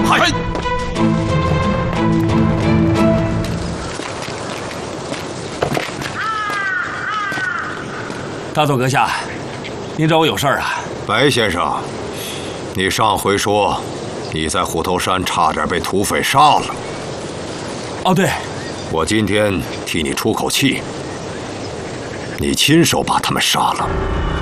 嗨！ 大佐阁下，您找我有事儿啊？ 白先生，你上回说你在虎头山差点被土匪杀了。 哦，对， 我今天替你出口气，你亲手把他们杀了。